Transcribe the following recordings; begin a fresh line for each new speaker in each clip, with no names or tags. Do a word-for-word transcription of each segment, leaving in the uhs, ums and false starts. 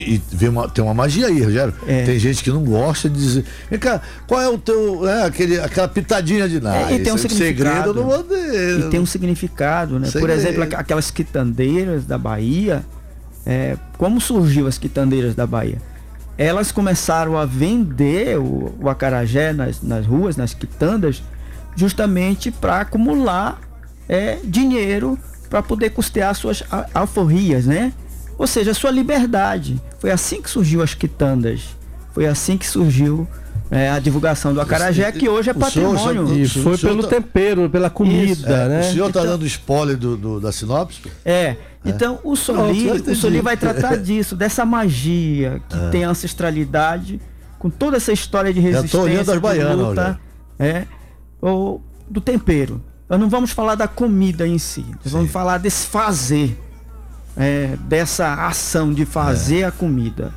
E vem uma, tem uma magia aí, Rogério. É. Tem gente que não gosta de dizer. Vem cá, qual é o teu. É, aquele, aquela pitadinha de nada.
É, e tem um significado.
Segredo, eu não vou ter.
E tem um significado, né? Segredo. Por exemplo, aquelas quitandeiras da Bahia. É, como surgiu as quitandeiras da Bahia? Elas começaram a vender o, o acarajé nas, nas ruas, nas quitandas, justamente para acumular é, dinheiro para poder custear suas alforrias, né? Ou seja, a sua liberdade. Foi assim que surgiu as quitandas. Foi assim que surgiu é, a divulgação do acarajé, que hoje é patrimônio.
E foi pelo tá... tempero, pela comida, é, né?
O senhor está
então,
dando spoiler do, do, da sinopse?
É. é. Então, o Soli, oh, o Soli vai tratar disso, dessa magia que é. tem ancestralidade, com toda essa história de resistência,
das baianas,
de luta, é, ou do tempero. Nós não vamos falar da comida em si, nós Sim. vamos falar desse fazer. É, dessa ação de fazer é. a comida,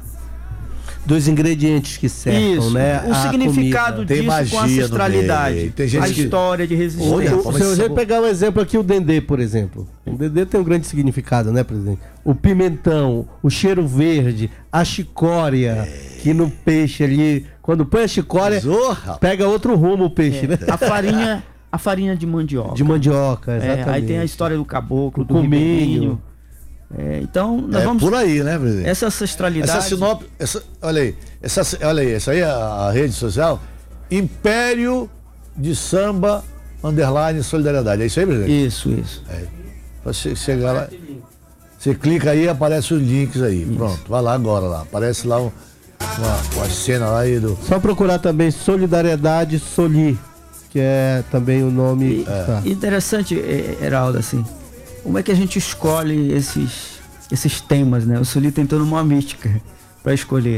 dos ingredientes que cercam, Isso, né?
O a significado comida. disso
Tem
com a ancestralidade,
tem gente
a
que...
história de resistência.
O, o, se você pegar um exemplo aqui, o dendê, por exemplo. O dendê tem um grande significado, né, presidente? O pimentão, o cheiro verde, a chicória, é. que no peixe ali, quando põe a chicória, Zorra. pega outro rumo o peixe, é. né?
A farinha, a farinha de mandioca.
De mandioca, exatamente.
É, aí tem a história do caboclo, o do ribeirinho. É, então, nós
é
vamos.
Por aí, né, presidente?
Essa ancestralidade.
Essa sinopse, essa, olha aí, essa, olha aí, essa aí é a rede social Império de Samba Underline Solidariedade. É isso aí, presidente?
Isso, isso.
É. Pra você chegar lá, você clica aí e aparece os links aí. Isso. Pronto, vai lá agora lá. Aparece lá um, uma, uma cena lá aí do.
Só procurar também Solidariedade Soli, que é também o nome.
E, tá. Interessante, Heraldo, assim. Como é que a gente escolhe esses, esses temas, né? O Soli tem toda uma mística para escolher.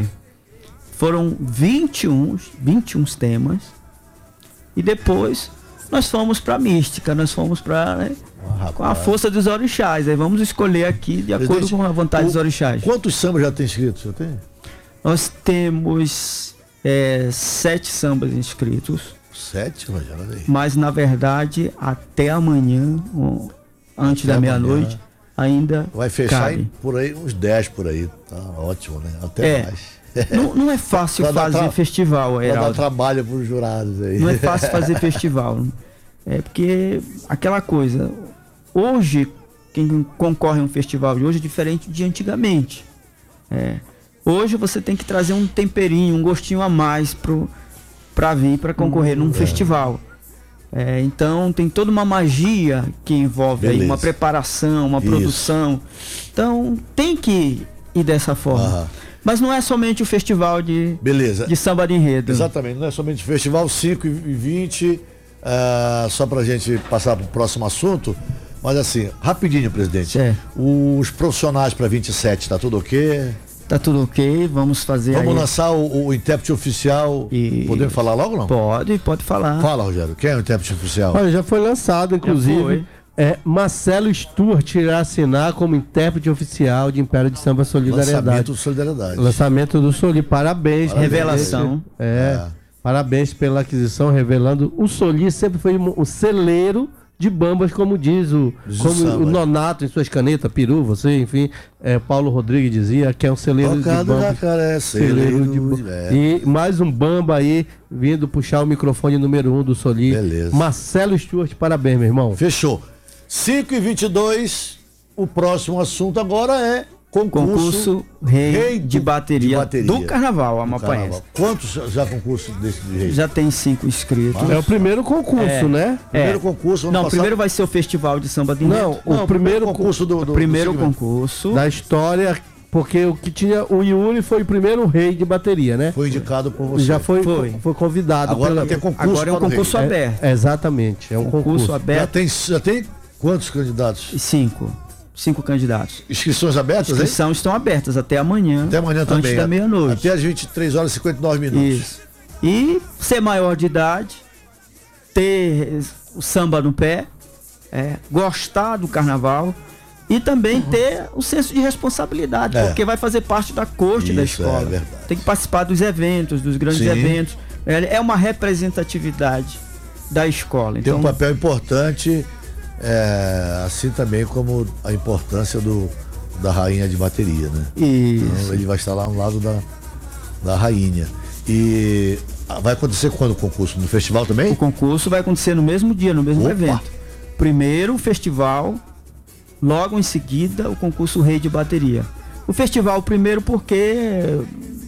Foram vinte e um, vinte e um temas e depois nós fomos para mística, nós fomos para né, oh, com a força dos orixás. Aí vamos escolher aqui de acordo Presidente, com a vontade o, dos orixás.
Quantos sambas já tem inscritos? Você tem?
Nós temos é, sete sambas inscritos.
Sete, Rogério?
Mas na verdade até amanhã. Um, Antes Até da meia-noite, ainda
vai fechar
cabe.
Em, por aí, uns dez por aí. Tá ótimo, né? Até
é,
mais.
Não, não é fácil fazer tra... festival, Heraldo.
Vai dar trabalho para os jurados aí.
Não é fácil fazer festival. É porque aquela coisa. Hoje, quem concorre a um festival de hoje é diferente de antigamente. É, hoje você tem que trazer um temperinho, um gostinho a mais para vir para concorrer hum, num é. festival. É, então tem toda uma magia que envolve aí, uma preparação, uma Isso. produção. Então tem que ir dessa forma. Ah. Mas não é somente o festival de,
Beleza.
de samba de enredo.
Exatamente, não é somente o festival cinco e vinte, uh, só pra gente passar pro próximo assunto. Mas assim, rapidinho, presidente. É. Os profissionais para vinte e sete, tá tudo ok?
Tá tudo ok, vamos fazer
Vamos
aí.
lançar o, o intérprete oficial. E... Podemos falar logo, não?
Pode, pode falar.
Fala, Rogério, quem é o intérprete oficial?
Olha, já foi lançado, inclusive. É, Marcelo Stuart irá assinar como intérprete oficial de Império de Samba Solidariedade.
Lançamento do Solidariedade.
Lançamento do Soli, parabéns.
parabéns. Revelação.
É, é, parabéns pela aquisição, revelando. O Soli sempre foi um, um celeiro de bambas, como diz o, como samba, o Nonato em suas canetas, Peru, você, enfim, é, Paulo Rodrigues dizia que é um celeiro Tocado de bambas.
Jacaré, celeiro de, de
é. E mais um bamba aí, vindo puxar o microfone número um do Soli.
Beleza.
Marcelo Stuart, parabéns, meu irmão.
Fechou. cinco e vinte e dois, o próximo assunto agora é concurso,
concurso rei, rei do, de, bateria de bateria do Carnaval Amapaense.
Quantos já concursos desse de rei?
Já tem cinco inscritos.
É o primeiro concurso,
é,
né?
É.
Primeiro concurso.
Não,
passado...
primeiro vai ser o Festival de Samba de Enredo.
Não, o Não, primeiro
concurso do, do
primeiro
do
concurso
da história, porque o que tinha o Yuri foi o primeiro rei de bateria, né?
Foi indicado por você.
Já foi, foi. foi convidado.
Agora
pela...
vai ter concurso.
Agora é um concurso aberto.
É, exatamente, é um concurso,
concurso aberto.
Já tem, já tem quantos candidatos?
Cinco. Cinco candidatos.
Inscrições abertas, hein?
Inscrições estão abertas até amanhã.
Até amanhã também.
Antes da meia-noite.
Até às vinte e três horas e cinquenta e nove minutos.
Isso. E ser maior de idade, ter o samba no pé, é, gostar do carnaval e também uhum. ter o senso de responsabilidade, é. porque vai fazer parte da corte da escola.
É verdade.
Tem que participar dos eventos, dos grandes Sim. eventos. É uma representatividade da escola.
Tem
então,
um papel importante. É, assim também como a importância do, da rainha de bateria, né?
Isso.
Então ele vai estar lá no lado da, da rainha. E vai acontecer quando o concurso? No festival também?
O concurso vai acontecer no mesmo dia, no mesmo
Opa.
evento. Primeiro o festival, logo em seguida o concurso Rei de Bateria. O festival primeiro porque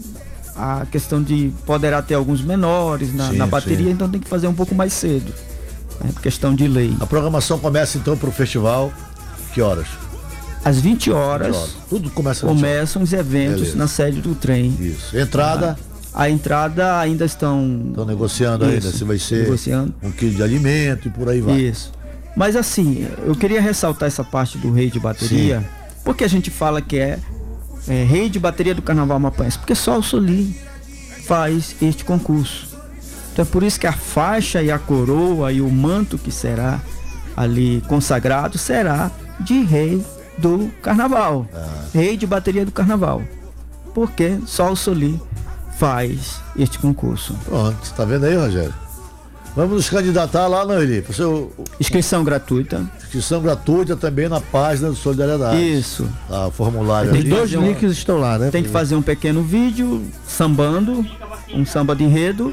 a questão de poderá ter alguns menores na, sim, na bateria, sim. Então tem que fazer um pouco mais cedo. É questão de lei.
A programação começa então para o festival, que horas?
Às vinte horas.
vinte horas. Tudo começa
às Começam os eventos Beleza. Na sede do trem.
Isso. Entrada?
A, a entrada ainda estão...
Estão negociando isso, ainda, se vai ser
negociando.
Um quilo de alimento e por aí vai.
Isso. Mas assim, eu queria ressaltar essa parte do Rei de Bateria, sim. Porque a gente fala que é, é Rei de Bateria do Carnaval Amapaense, porque só o Soli faz este concurso. Então é por isso que a faixa e a coroa e o manto que será ali consagrado será de Rei do Carnaval. Ah. Rei de Bateria do Carnaval. Porque só o Soli faz este concurso.
Pronto, tá vendo aí, Rogério? Vamos nos candidatar lá, não, Eli? Seu...
Inscrição gratuita.
Inscrição gratuita também na página do Solidariedade.
Isso.
Ah, o formulário
Tem
ali.
Dois um... links estão lá, né?
Tem que fazer um pequeno vídeo sambando, um samba de enredo,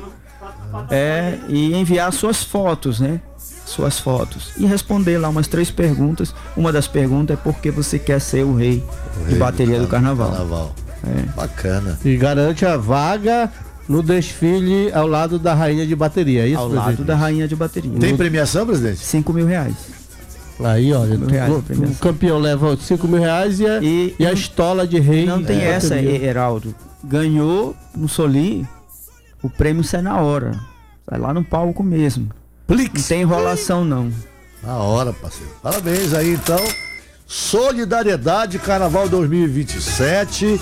é, e enviar suas fotos, né? Suas fotos. E responder lá umas três perguntas. Uma das perguntas é por que você quer ser o rei, o rei de bateria do, do carnaval.
carnaval.
É.
Bacana.
E garante a vaga no desfile ao lado da rainha de bateria, é isso,
ao
presidente?
lado da rainha de bateria.
Tem premiação, presidente?
Cinco mil reais.
Aí, olha,
reais,
o, o campeão leva cinco mil reais e a, e, e a estola de rei.
Não tem
é,
essa,
bateria.
Heraldo. Ganhou no Soli, o prêmio sai na hora. Vai lá no palco mesmo.
Plix.
Não tem enrolação, não.
Na hora, parceiro. Parabéns aí, então. Solidariedade Carnaval dois mil e vinte e sete.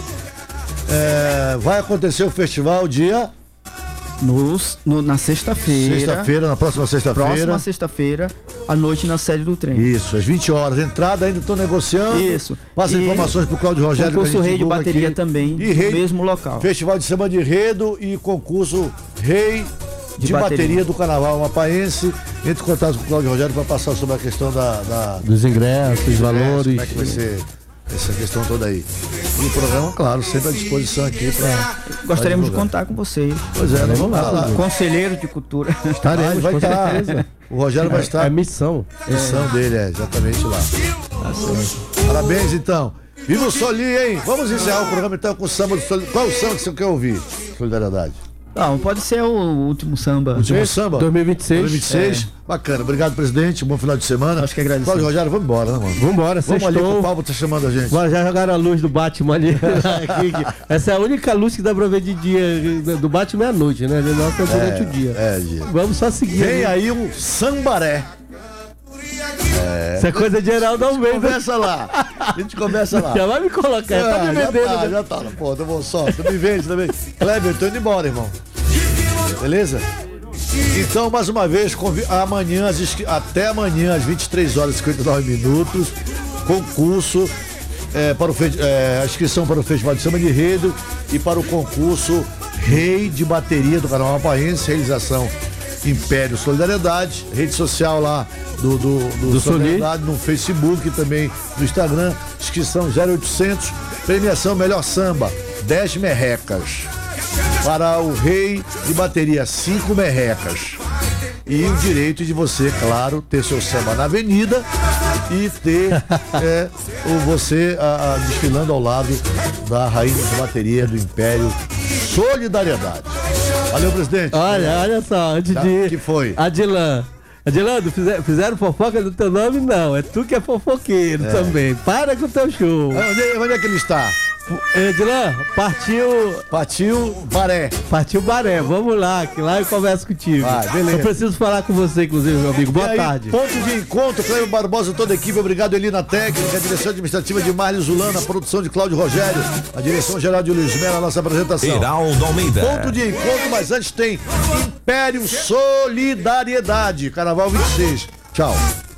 É, vai acontecer o festival dia...
Nos, no, na sexta-feira.
Sexta-feira, na próxima sexta-feira.
Próxima sexta-feira, à noite na sede do trem.
Isso, às vinte horas. Entrada ainda estão negociando.
Isso.
Passa e informações pro Cláudio Rogério.
Concurso Rei de Bateria
aqui.
Também,
e rei,
no mesmo local.
Festival de Samba de Enredo e concurso Rei de, de bateria. bateria do Carnaval Amapaense. Entre em contato com o Cláudio Rogério para passar sobre a questão da, da
dos ingressos, dos valores.
Como é que vai ser essa questão toda aí. E o programa, claro, sempre à disposição aqui para.
Gostaríamos de contar com vocês.
Pois é, vamos lá. lá.
Conselheiro de Cultura.
Estaremos, vai estar. O Rogério vai estar.
É missão.
Missão é. dele, é exatamente lá. Tá Parabéns, então. Viva o Soli, hein? Vamos encerrar o programa então com o samba do Soli. Qual é o samba que você quer ouvir? Solidariedade.
Não, pode ser o último samba.
Último Esse? samba?
dois mil e vinte e seis.
dois mil e vinte e seis. É. Bacana. Obrigado, presidente. Bom final de semana.
Acho que agradeço.
Cláudio Rogério, vamos embora, né, mano?
Vamos embora.
Vamos ali, o Paulo tá chamando a gente.
Agora já jogaram a luz do Batman ali. Essa é a única luz que dá pra ver de dia. Do Batman é à noite, né? Nossa, é durante
é,
o dia.
É, dia.
Vamos só seguir.
Vem aí um sambaré.
É. Isso é coisa de Heraldo Almeida.
Começa lá. A gente começa lá.
Já vai me colocar. É, tá me
já
vendendo.
Tá, já tá. Pô, eu vou só. Tu me vende também. Kleber, tô indo embora, irmão. Beleza? Então, mais uma vez, conv... amanhã, até amanhã, às vinte e três horas e cinquenta e nove minutos, concurso, é, para o fe... é, a inscrição para o Festival de Samba de Enredo e para o concurso Rei de Bateria do Carnaval Amapaense, realização Império Solidariedade, rede social lá do, do, do, do Solidariedade, no Facebook e também no Instagram, inscrição zero oitocentos, premiação Melhor Samba, dez merrecas. Para o Rei de Bateria, cinco merrecas. E o direito de você, claro, ter seu samba na avenida e ter é, o você a, a, desfilando ao lado da Rainha de Bateria do Império Solidariedade. Valeu, presidente.
Olha, olha só, antes
tá?
de...
que foi?
Adilan. Adilando, fizeram, fizeram fofoca do teu nome? Não, é tu que é fofoqueiro é. também. Para com o teu show.
Onde, onde é que ele está?
Edilan, partiu.
Partiu Baré.
Partiu Baré, vamos lá, que lá eu converso contigo.
Vai, beleza.
Eu preciso falar com você, inclusive, meu amigo. Boa
aí,
tarde.
Ponto de encontro, Cleber Barbosa, toda a equipe. Obrigado, Elina Técnica, a direção administrativa de Marlio Zulana, a produção de Cláudio Rogério, a direção geral de Luiz Melo, a nossa apresentação.
Heraldo Almeida.
Ponto de encontro, mas antes tem Império Solidariedade, Carnaval vinte e seis. Tchau.